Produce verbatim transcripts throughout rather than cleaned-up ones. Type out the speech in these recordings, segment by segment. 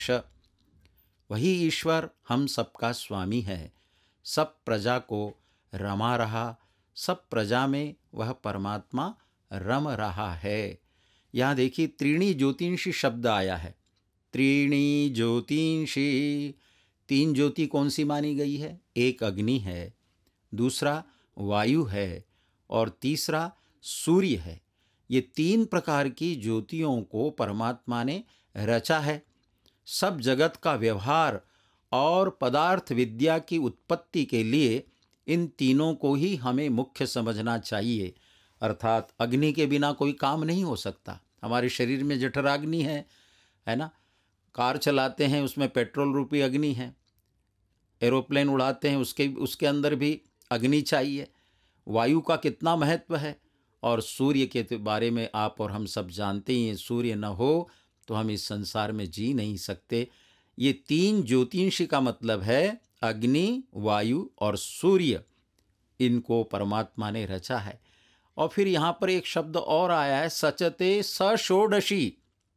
वही ईश्वर हम सबका स्वामी है, सब प्रजा को रमा रहा, सब प्रजा में वह परमात्मा रम रहा है। यहाँ देखिए त्रीणी ज्योतिंषि शब्द आया है। त्रीणी ज्योतिंषि, तीन ज्योति कौन सी मानी गई है? एक अग्नि है, दूसरा वायु है और तीसरा सूर्य है। ये तीन प्रकार की ज्योतियों को परमात्मा ने रचा है। सब जगत का व्यवहार और पदार्थ विद्या की उत्पत्ति के लिए इन तीनों को ही हमें मुख्य समझना चाहिए। अर्थात अग्नि के बिना कोई काम नहीं हो सकता। हमारे शरीर में जठराग्नि है, है ना। कार चलाते हैं उसमें पेट्रोल रूपी अग्नि है। एरोप्लेन उड़ाते हैं उसके उसके अंदर भी अग्नि चाहिए। वायु का कितना महत्व है। और सूर्य के बारे में आप और हम सब जानते ही हैं, सूर्य न हो तो हम इस संसार में जी नहीं सकते। ये तीन ज्योतिंषि का मतलब है अग्नि, वायु और सूर्य, इनको परमात्मा ने रचा है। और फिर यहाँ पर एक शब्द और आया है, सचते सषोडशी।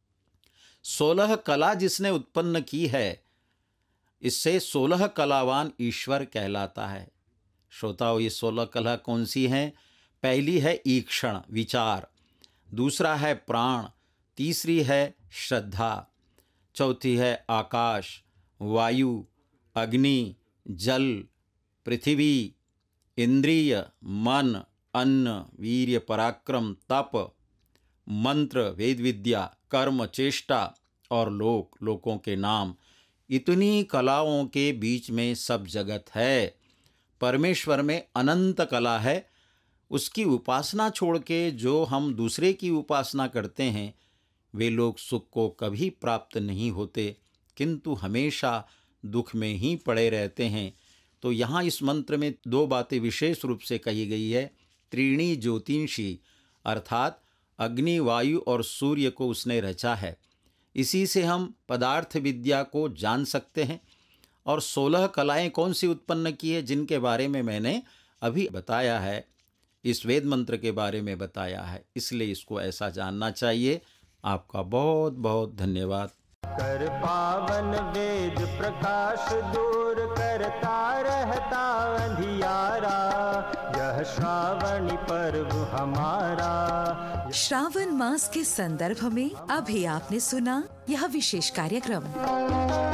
सोलह कला जिसने उत्पन्न की है, इससे सोलह कलावान ईश्वर कहलाता है। श्रोताओ, ये सोलह कला कौन सी हैं? पहली है ईक्षण, विचार। दूसरा है प्राण। तीसरी है श्रद्धा। चौथी है आकाश, वायु, अग्नि, जल, पृथ्वी, इंद्रिय, मन, अन्न, वीर्य, पराक्रम, तप, मंत्र, वेद विद्या, कर्म, चेष्टा और लोक, लोकों के नाम। इतनी कलाओं के बीच में सब जगत है। परमेश्वर में अनंत कला है। उसकी उपासना छोड़ के जो हम दूसरे की उपासना करते हैं, वे लोग सुख को कभी प्राप्त नहीं होते, किंतु हमेशा दुख में ही पड़े रहते हैं। तो यहाँ इस मंत्र में दो बातें विशेष रूप से कही गई है। त्रीणी ज्योतिंषि, अर्थात अग्नि, वायु और सूर्य को उसने रचा है। इसी से हम पदार्थ विद्या को जान सकते हैं। और सोलह कलाएं कौन सी उत्पन्न की है, जिनके बारे में मैंने अभी बताया है, इस वेद मंत्र के बारे में बताया है, इसलिए इसको ऐसा जानना चाहिए। आपका बहुत बहुत धन्यवाद। कर पावन वेद प्रकाश दूर करता रहता अंधियारा, यह श्रावणी पर्व हमारा। श्रावण मास के संदर्भ में अभी आपने सुना यह विशेष कार्यक्रम।